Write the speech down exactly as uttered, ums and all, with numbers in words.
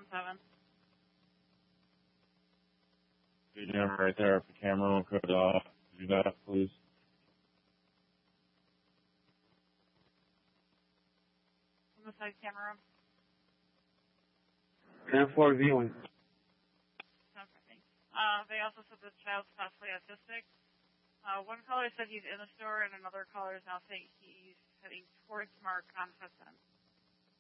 seven seven. Good jam right there. If the camera could uh, do that, please. On the side camera. ten four viewing. Okay, thanks. Uh, they also said the child's possibly autistic. Uh, one caller said he's in the store, and another caller is now saying he's heading towards Mark on Hudson.